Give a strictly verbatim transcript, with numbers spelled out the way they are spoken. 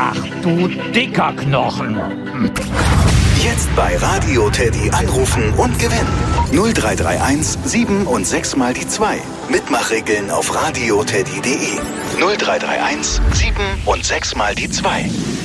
Ach du dicker Knochen. Jetzt bei Radio Teddy anrufen und gewinnen. null drei drei eins sieben und sechs mal die zwei. Mitmachregeln auf radioteddy punkt de. null drei drei eins sieben und sechs mal die zwei.